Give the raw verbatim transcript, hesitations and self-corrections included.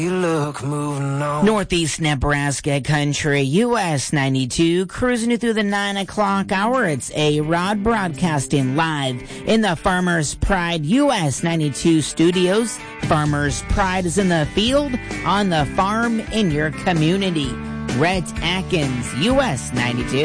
You look moving on. Northeast Nebraska Country, U S ninety-two, cruising you through the nine o'clock hour. It's A-Rod broadcasting live in the Farmers Pride U S ninety-two studios. Farmers Pride is in the field, on the farm, in your community. Rhett Atkins, U S ninety-two.